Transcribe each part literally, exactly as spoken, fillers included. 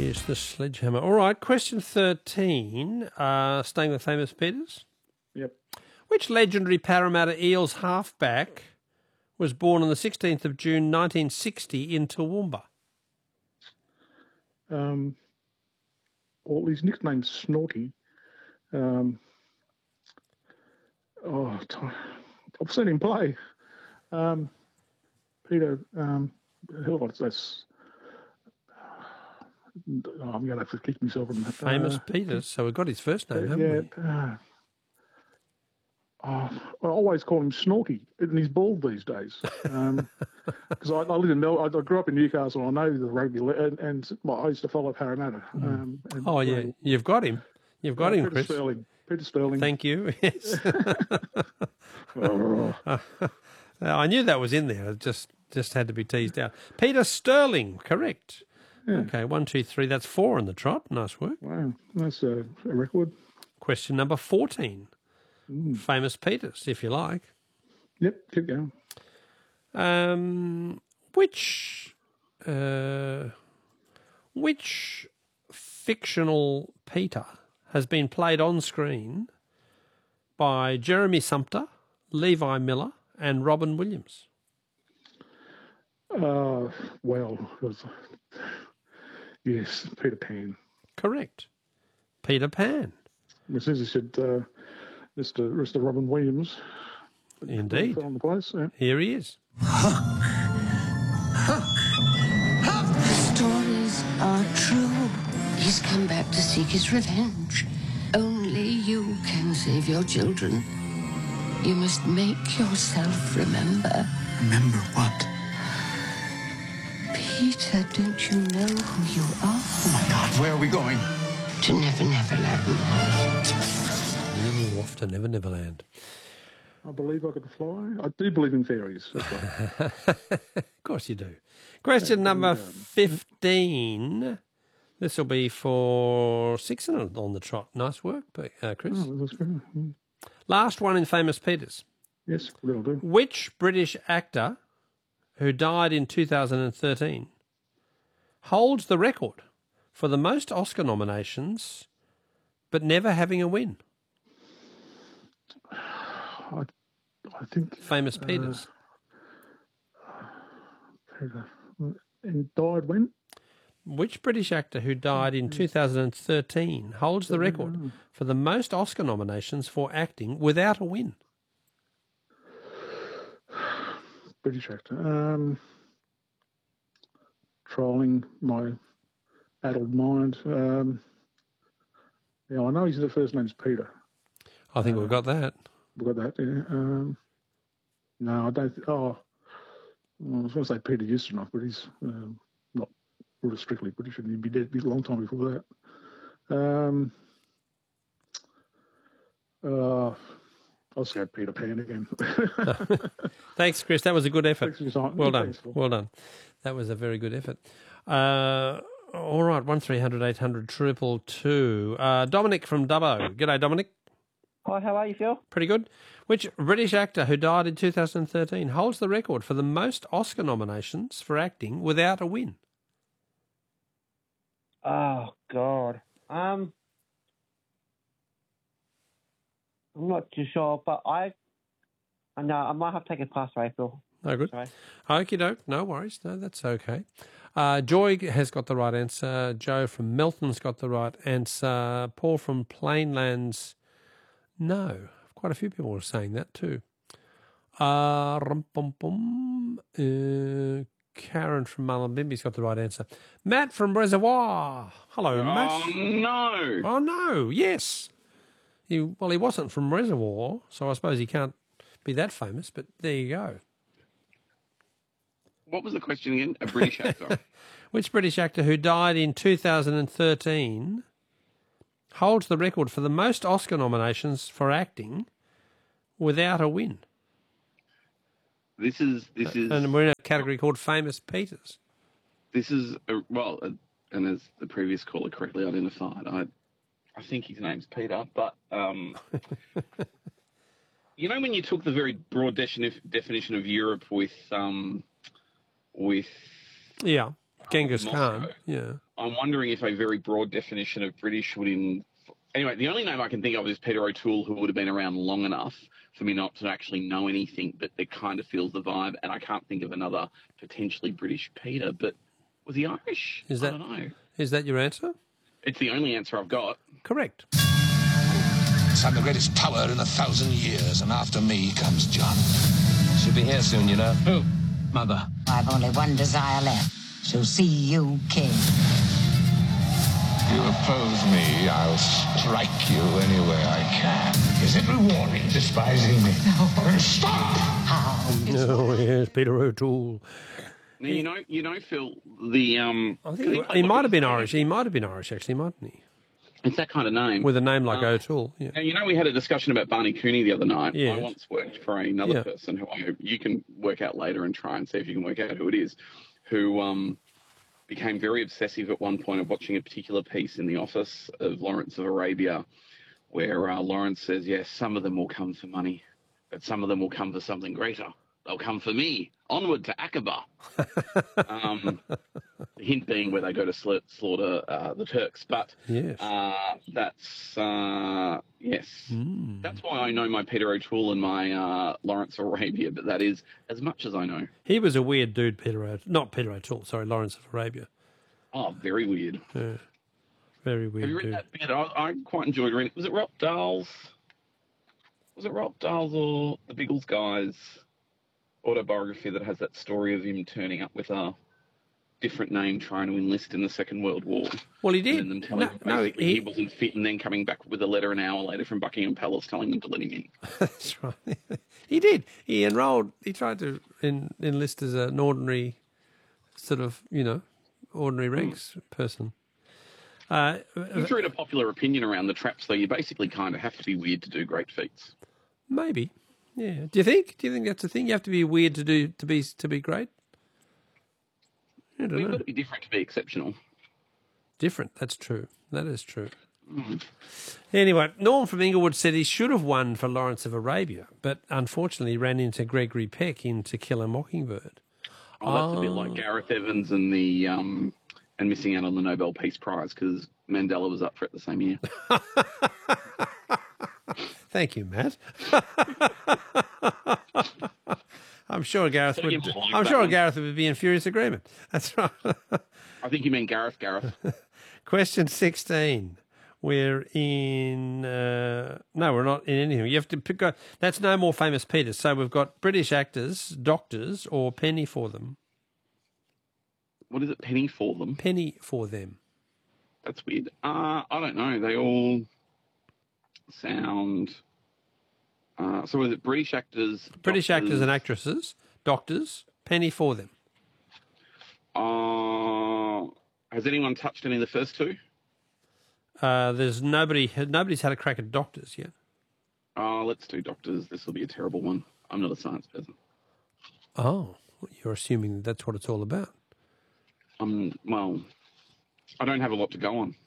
Yes, the sledgehammer. All right, question thirteen, uh, staying with famous Peters. Yep. Which legendary Parramatta Eels halfback was born on the sixteenth of June nineteen sixty in Toowoomba? Um, well, his nickname's Snorky. Um, oh, t- I've seen him play. Um, Peter, um, hell, what's this? Oh, I'm going to have to kick myself. In that. Famous uh, Peters, so we've got his first name, haven't yeah, we? Uh, oh, I always call him Snorky, and he's bald these days. Um, Because I, I live in Mel, I, I grew up in Newcastle. I know the rugby, and, and well, I used to follow Parramatta. Um, and, Oh, yeah, uh, you've got him. You've got uh, him, Peter Chris. Sterling. Peter Sterling. Thank you. Yes. Oh. I knew that was in there. It just just had to be teased out. Peter Sterling, correct. Yeah. Okay, one, two, three. That's four in the trot. Nice work. Wow, that's a, a record. Question number fourteen. Mm. Famous Peters, if you like. Yep, keep going. Um, which uh, which fictional Peter has been played on screen by Jeremy Sumpter, Levi Miller, and Robin Williams? Uh, well, it was, yes, Peter Pan. Correct. Peter Pan. As soon as he said uh, Mister Mister Robin Williams. Indeed. Fell on the place. Yeah. Here he is. The stories are true. He's come back to seek his revenge. Only you can save your children. You must make yourself remember. Remember what? Peter, don't you know who you are? Oh my God, where are we going? To Never Never Land. Really off to Never Never Land. I believe I could fly. I do believe in fairies. That's right. Of course you do. Question number fifteen. This will be for six on on the trot. Nice work, uh, Chris. Oh, that's good. Mm. Last one in Famous Peters. Yes, will do. Which British actor who died in two thousand thirteen holds the record for the most Oscar nominations but never having a win? I, I think Famous Peters. Uh, Peter. And died when? Which British actor who died in two thousand thirteen holds the record for the most Oscar nominations for acting without a win? British actor. Um, trolling my addled mind. Um, yeah, I know his the first name's Peter. I think uh, we've got that. We've got that, yeah. Um, no, I don't. Th- oh, well, I was going to say Peter Ustinov, but he's um, not strictly British, and he'd be dead a long time before that. Um, uh, I'll say Peter Pan again. Thanks, Chris. That was a good effort. Well done. Thanks, well done. That was a very good effort. Uh, all right, one three hundred eight hundred triple two. Uh, Dominic from Dubbo. G'day, Dominic. Hi, how are you, Phil? Pretty good. Which British actor who died in two thousand thirteen holds the record for the most Oscar nominations for acting without a win? Oh, God. Um, I'm not too sure, but I... No, I might have to take a pass, right, Phil. No good. Sorry. Okie doke. No worries. No, that's okay. Uh, Joy has got the right answer. Joe from Melton's got the right answer. Paul from Plainlands... No, quite a few people were saying that too. Uh, rum, bum, bum. Uh, Karen from Mullumbimby's got the right answer. Matt from Reservoir. Hello, oh, Matt. Oh, no. Oh, no, yes. He, well, he wasn't from Reservoir, so I suppose he can't be that famous, but there you go. What was the question again? A British actor. Which British actor who died in two thousand thirteen... holds the record for the most Oscar nominations for acting without a win? This is this is, and we're in a category called Famous Peters. This is a, well, a, and as the previous caller correctly identified, I, I think his name's Peter. But um, you know, when you took the very broad defini- definition of Europe with um, with yeah, Genghis Moscow. Khan. Yeah. I'm wondering if a very broad definition of British would in. Anyway, the only name I can think of is Peter O'Toole, who would have been around long enough for me not to actually know anything, but it kind of feels the vibe, and I can't think of another potentially British Peter. But was he Irish? Is that, I don't know. Is that your answer? It's the only answer I've got. Correct. I'm the greatest power in a thousand years, and after me comes John. She'll be here soon, you know. Who? Mother. I've only one desire left. So see you king. If you oppose me, I'll strike you any way I can. Is it rewarding despising me? No. Then stop! How? Oh, yes, Peter O'Toole. Now, you know, you know, Phil, the um, I think he, he might have been Irish. He might have been Irish, actually, mightn't he? It's that kind of name. With a name like Um, O'Toole. Yeah. Now, you know, we had a discussion about Barney Cooney the other night. Yes. I once worked for another Yeah. person who I hope you can work out later and try and see if you can work out who it is, who um, became very obsessive at one point of watching a particular piece in The Office of Lawrence of Arabia, where uh, Lawrence says, yes, some of them will come for money, but some of them will come for something greater. They'll come for me. Onward to Aqaba. um, the hint being where they go to sla- slaughter uh, the Turks. But Yes. uh, that's, uh, yes. Mm. That's why I know my Peter O'Toole and my uh, Lawrence of Arabia, but that is as much as I know. He was a weird dude, Peter O'Toole. Not Peter O'Toole, sorry, Lawrence of Arabia. Oh, very weird. Yeah. Very weird Have you read dude. that bit? I, I quite enjoyed reading it. Was it Rob Dahl's? Was it Rob Dahl's or the Biggles guy's autobiography that has that story of him turning up with a different name trying to enlist in the Second World War? Well, he And did. then them telling No, him no, basically he... he, wasn't fit, and then coming back with a letter an hour later from Buckingham Palace telling them to let him in. That's right. He did. He enrolled. He tried to en, enlist as an ordinary, sort of, you know, ordinary ranks person. Uh, You threw a popular opinion around the traps, though. You basically kind of have to be weird to do great feats. maybe. Yeah. Do you think? Do you think that's a thing? You have to be weird to do to be to be great. I don't We've know. got to be different to be exceptional. Different. That's true. That is true. Mm. Anyway, Norm from Inglewood said he should have won for Lawrence of Arabia, but unfortunately ran into Gregory Peck in To Kill a Mockingbird. Oh, that's a bit Oh. like Gareth Evans and the um, and missing out on the Nobel Peace Prize because Mandela was up for it the same year. Thank you, Matt. I'm sure Gareth I think would. you might like I'm that sure one. Gareth would be in furious agreement. That's right. I think you mean Gareth Gareth. Question sixteen. We're in. Uh, no, we're not in anything. You have to pick. A, that's No More Famous Peter. So we've got British actors, doctors, or penny for them. What is it? Penny for them? Penny for them. That's weird. Uh, I don't know. They all sound. Uh, so was it British actors? British doctors, actors and actresses, doctors, penny for them. Uh, has anyone touched any of the first two? Uh, there's nobody. Nobody's had a crack at doctors yet. Uh, let's do doctors. This will be a terrible one. I'm not a science person. Oh, you're assuming that's what it's all about. Um, well, I don't have a lot to go on.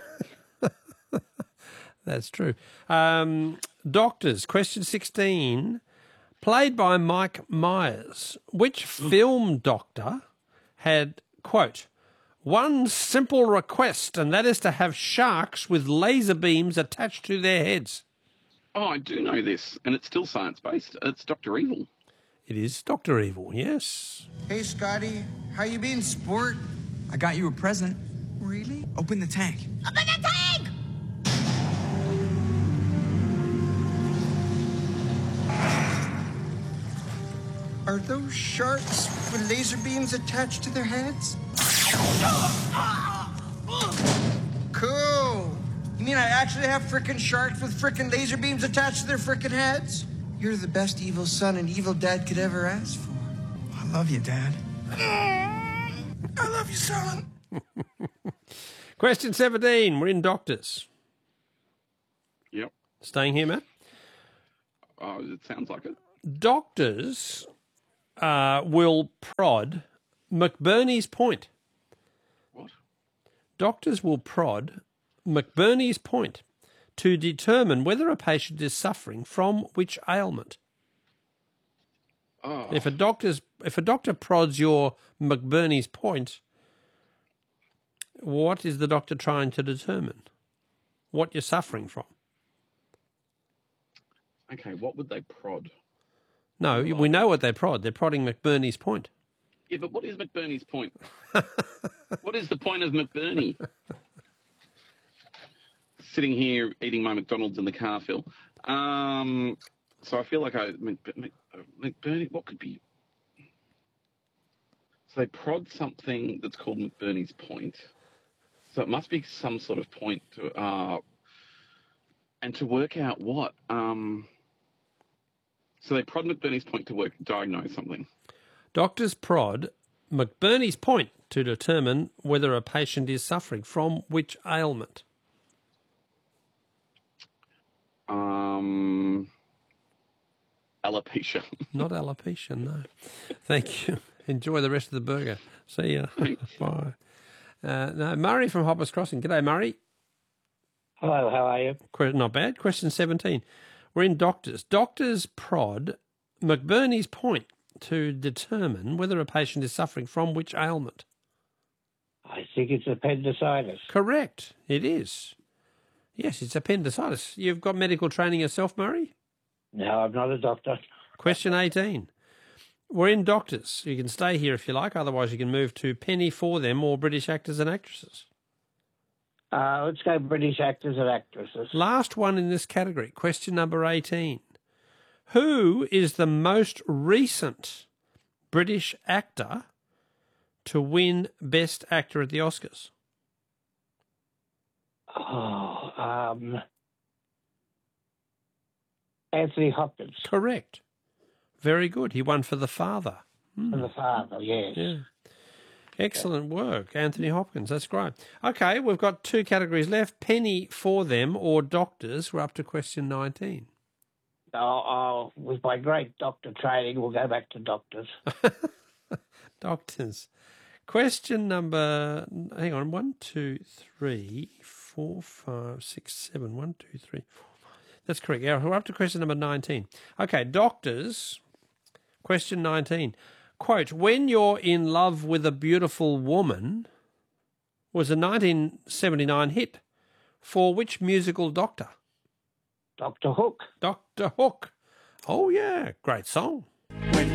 That's true. Um, doctors, question sixteen, played by Mike Myers. Which film doctor had, quote, one simple request, and that is to have sharks with laser beams attached to their heads? Oh, I do know this, and it's still science-based. It's Doctor Evil. It is Doctor Evil, yes. Hey, Scotty. How you been, sport? I got you a present. Really? Open the tank. Open the tank! Are those sharks with laser beams attached to their heads? Cool. You mean I actually have frickin' sharks with frickin' laser beams attached to their frickin' heads? You're the best evil son an evil dad could ever ask for. I love you, Dad. I love you, son. Question seventeen, we're in doctors. Yep. Staying here, Matt? Oh, it sounds like it. Doctors uh, will prod McBurney's point. What? Doctors will prod McBurney's point to determine whether a patient is suffering from which ailment. Oh. If a doctor's if a doctor prods your McBurney's point, what is the doctor trying to determine? What you're suffering from? Okay, what would they prod? No, we know what they prod. They're prodding McBurney's point. Yeah, but what is McBurney's point? What is the point of McBurney? Sitting here eating my McDonald's in the car, Phil. Um, so I feel like I Mc, Mc, McBurney. What could be? So they prod something that's called McBurney's point. So it must be some sort of point to, uh, and to work out what. Um, so they prod McBurney's point to work diagnose something. Doctors prod McBurney's point to determine whether a patient is suffering from which ailment. Um, alopecia. Not alopecia, no. Thank you. Enjoy the rest of the burger. See ya. Bye. Uh, no, Murray from Hoppers Crossing. G'day, Murray. Hello, how are you? Que- Not bad. Question seventeen. We're in doctors. Doctors prod McBurney's point to determine whether a patient is suffering from which ailment. I think it's appendicitis. Correct. It is. Yes, it's appendicitis. You've got medical training yourself, Murray? No, I'm not a doctor. Question eighteen. We're in doctors. You can stay here if you like. Otherwise, you can move to Penny for them or British actors and actresses. Uh, let's go British actors and actresses. Last one in this category. Question number eighteen. Who is the most recent British actor to win Best Actor at the Oscars? Oh, um, Anthony Hopkins. Correct. Very good. He won for The Father. Hmm. For The Father, yes. Yeah. Excellent work, Anthony Hopkins. That's great. Okay, we've got two categories left. Penny for them or doctors. We're up to question nineteen. Oh, oh, with my great doctor training, we'll go back to doctors. Doctors. Question number, hang on, one, two, three, four, five, six, seven. One, two, three, four, five. That's correct. Yeah, we're up to question number nineteen. Okay, doctors. Question nineteen. Quote, When You're in Love with a Beautiful Woman was a nineteen seventy-nine hit. For which musical doctor? Doctor Hook. Doctor Hook. Oh, yeah. Great song.